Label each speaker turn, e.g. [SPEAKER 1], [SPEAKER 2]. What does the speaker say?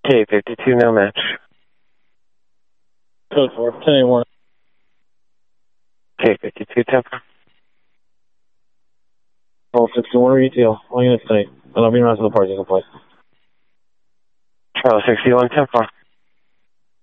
[SPEAKER 1] K-52, no match.
[SPEAKER 2] Code 4, 10 warning.
[SPEAKER 1] K-52, 10.
[SPEAKER 2] All 61 retail. All units tonight. And I'll be around to the party. Go play.
[SPEAKER 1] Charlie 61, 10-4.